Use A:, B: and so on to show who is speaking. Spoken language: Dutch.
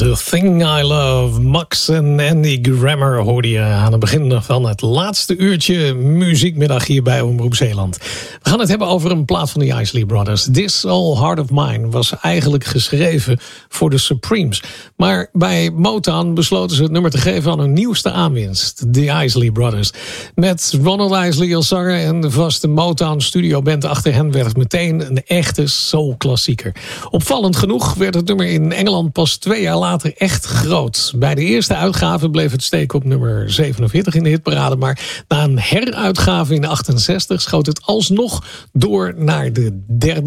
A: The Thing I Love. Max en Andy Grammer hoorde je aan het begin van het laatste uurtje muziekmiddag hier bij Omroep Zeeland. We gaan het hebben over een plaat van de Isley Brothers. This Old Heart of Mine was eigenlijk geschreven voor de Supremes. Maar bij Motown besloten ze het nummer te geven aan hun nieuwste aanwinst, de Isley Brothers. Met Ronald Isley als zanger en de vaste Motown studioband achter hen werd het meteen een echte soul-klassieker. Opvallend genoeg werd het nummer in Engeland pas 2 jaar later echt groot. Bij de eerste uitgave bleef het steken op nummer 47 in de hitparade, maar na een heruitgave in 1968 schoot het alsnog door naar de 3e